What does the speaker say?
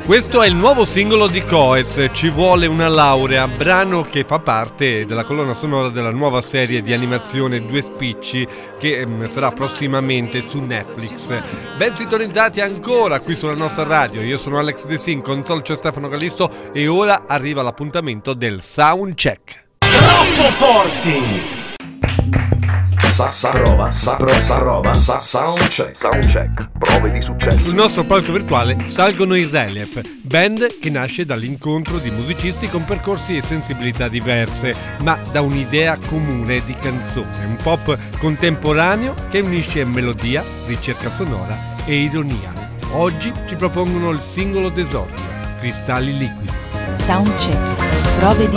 Questo è il nuovo singolo di Coez, Ci vuole una laurea, brano che fa parte della colonna sonora della nuova serie di animazione Due Spicci che sarà prossimamente su Netflix. Ben sintonizzati ancora qui sulla nostra radio, io sono Alex De Sin, console c'è Stefano Callisto e ora arriva l'appuntamento del Soundcheck. Troppo forti! Soundcheck, prove di successo. Sul nostro palco virtuale salgono i Relief, band che nasce dall'incontro di musicisti con percorsi e sensibilità diverse, ma da un'idea comune di canzone, un pop contemporaneo che unisce melodia, ricerca sonora e ironia. Oggi ci propongono il singolo d'esordio, Cristalli liquidi. Soundcheck, prove di